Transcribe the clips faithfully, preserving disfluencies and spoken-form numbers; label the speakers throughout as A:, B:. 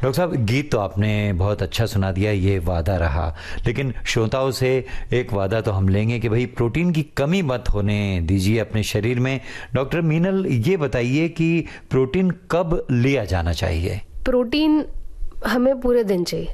A: Doctor साहब, गीत तो आपने बहुत अच्छा सुना दिया, ये वादा रहा, लेकिन श्रोताओं से एक वादा तो हम लेंगे कि भाई प्रोटीन की कमी मत होने दीजिए अपने शरीर में। डॉक्टर मीनल, ये बताइए कि प्रोटीन कब लिया जाना चाहिए?
B: प्रोटीन हमें पूरे दिन चाहिए,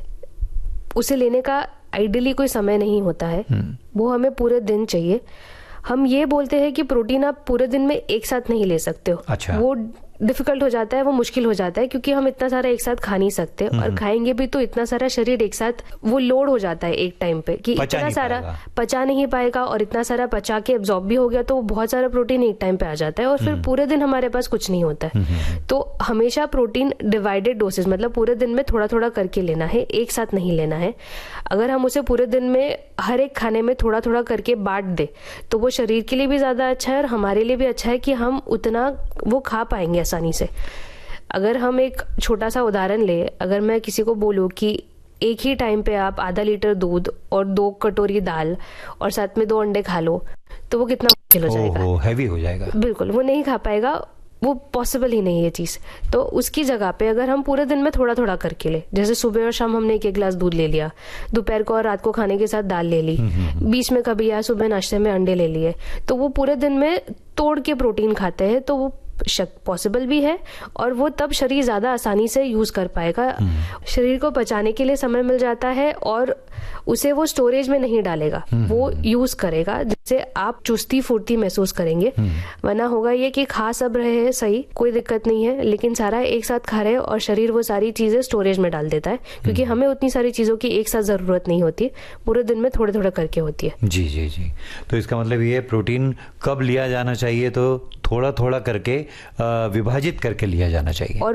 B: उसे लेने का आइडियली कोई समय नहीं होता है, वो हमें पूरे दिन चाहिए। हम ये बोलते हैं कि प्रोटीन आप पूरे दिन में एक साथ नहीं ले सकते हो।
A: अच्छा।
B: वो डिफिकल्ट हो जाता है, वो मुश्किल हो जाता है, क्योंकि हम इतना सारा एक साथ खा नहीं सकते, और खाएंगे भी तो इतना सारा शरीर एक साथ वो लोड हो जाता है एक टाइम पे कि इतना सारा पचा नहीं पाएगा, और इतना सारा पचा के एब्जॉर्ब भी हो गया तो बहुत सारा प्रोटीन एक टाइम पे आ जाता है, और फिर पूरे दिन हमारे पास कुछ नहीं होता है। तो हमेशा प्रोटीन डिवाइडेड डोसेज, मतलब पूरे दिन में थोड़ा थोड़ा करके लेना है, एक साथ नहीं लेना है। अगर हम उसे पूरे दिन में हर एक खाने में थोड़ा थोड़ा करके बांट दे तो वो शरीर के लिए भी ज्यादा अच्छा है और हमारे लिए भी अच्छा है कि हम उतना वो खा पाएंगे आसानी से। अगर हम एक छोटा सा उदाहरण ले, अगर मैं किसी को बोलूं कि एक ही टाइम पे आप आधा लीटर दूध और दो कटोरी दाल और साथ में दो अंडे खा लो, तो वो कितना मुश्किल हो जाएगा,
A: वो हैवी हो जाएगा।
B: बिल्कुल, वो नहीं खा पाएगा, वो पॉसिबल ही नहीं ये चीज। तो उसकी जगह पे अगर हम पूरे दिन में थोड़ा थोड़ा करके ले, जैसे सुबह और शाम हमने एक एक गिलास दूध ले लिया, दोपहर को और रात को खाने के साथ दाल ले ली, बीच में कभी या सुबह नाश्ते में अंडे ले लिए, तो वो पूरे दिन में तोड़ के प्रोटीन खाते हैं, तो वो पॉसिबल भी है, और वो तब शरीर ज्यादा आसानी से यूज कर पाएगा। शरीर को पचाने के लिए समय मिल जाता है, और उसे वो स्टोरेज में नहीं डालेगा, वो यूज करेगा, जिससे आप चुस्ती फुर्ती महसूस करेंगे। वरना होगा ये कि खा सब रहे हैं, सही, कोई दिक्कत नहीं है, लेकिन सारा एक साथ खा रहे हैं और शरीर वो सारी चीजें स्टोरेज में डाल देता है, क्योंकि हमें उतनी सारी चीजों की एक साथ जरूरत नहीं होती, पूरे दिन में थोड़े थोड़े करके होती है।
A: जी जी जी। तो इसका मतलब ये प्रोटीन कब लिया जाना चाहिए? तो थोड़ा थोड़ा करके विभाजित करके लिया जाना चाहिए।
B: और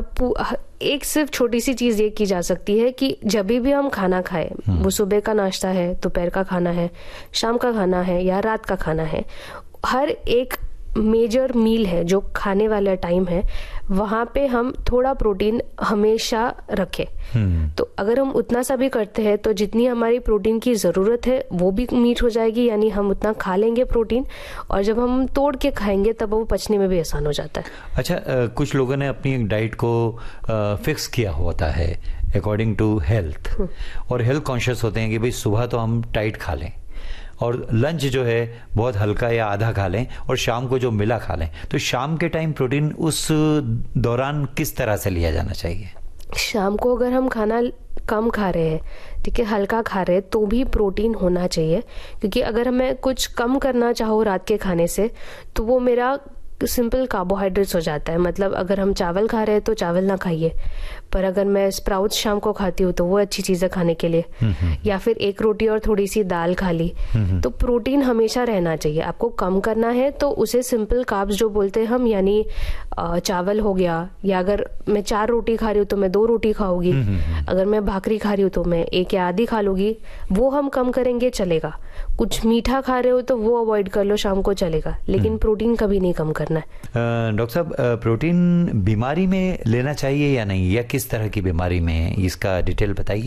B: एक सिर्फ छोटी सी चीज ये की जा सकती है कि जब भी हम खाना खाएं, वो सुबह का नाश्ता है, दोपहर का खाना है, शाम का खाना है या रात का खाना है, हर एक मेजर मील है जो खाने वाला टाइम है, वहां पे हम थोड़ा प्रोटीन हमेशा रखें। तो अगर हम उतना सा भी करते हैं तो जितनी हमारी प्रोटीन की जरूरत है वो भी मीट हो जाएगी, यानी हम उतना खा लेंगे प्रोटीन, और जब हम तोड़ के खाएंगे तब वो पचने में भी आसान हो जाता है।
A: अच्छा, आ, कुछ लोगों ने अपनी डाइट को आ, फिक्स किया होता है अकॉर्डिंग टू हेल्थ, और हेल्थ कॉन्शियस होते हैं कि भाई सुबह तो हम टाइट खा लें और लंच जो है बहुत हल्का या आधा खा लें, और शाम को जो मिला खा लें। तो शाम के टाइम प्रोटीन उस दौरान किस तरह से लिया जाना चाहिए?
B: शाम को अगर हम खाना कम खा रहे हैं, ठीक है, हल्का खा रहे हैं, तो भी प्रोटीन होना चाहिए, क्योंकि अगर मैं कुछ कम करना चाहूँ रात के खाने से तो वो मेरा सिंपल कार्बोहाइड्रेट्स हो जाता है। मतलब अगर हम चावल खा रहे हैं तो चावल ना खाइए, पर अगर मैं स्प्राउट्स शाम को खाती हूँ तो वो अच्छी चीज़ है खाने के लिए, या फिर एक रोटी और थोड़ी सी दाल खा ली। तो प्रोटीन हमेशा रहना चाहिए। आपको कम करना है तो उसे सिंपल कार्ब्स जो बोलते हैं हम, यानी चावल हो गया, या अगर मैं चार रोटी खा रही हूँ तो मैं दो रोटी खाऊंगी, अगर मैं भाकरी खा रही हूँ तो मैं एक या आधी खा लूंगी, वो हम कम करेंगे चलेगा। कुछ मीठा खा रहे हो तो वो अवॉइड कर लो शाम को, चलेगा, लेकिन प्रोटीन कभी नहीं कम करना है।
A: डॉक्टर साहब, प्रोटीन बीमारी में लेना चाहिए या नहीं, या किस तरह की बीमारी में, इसका डिटेल बताइए।